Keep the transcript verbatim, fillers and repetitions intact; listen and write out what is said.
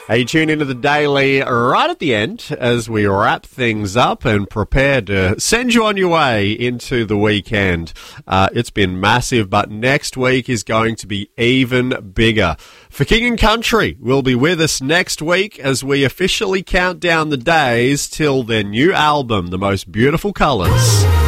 Hey, tune into the Daily right at the end as we wrap things up and prepare to send you on your way into the weekend. Uh, it's been massive, but next week is going to be even bigger. For King and Country will be with us next week as we officially count down the days till their new album, The Most Beautiful Colours.